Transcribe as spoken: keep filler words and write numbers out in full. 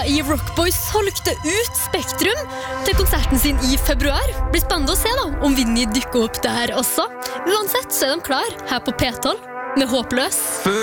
i Rockboy solgte ut Spektrum til konserten sin i februar. Blir spennende å se da, om Vinny dykker opp der også. Uansett så er de klar her på P tolv med Håpløs.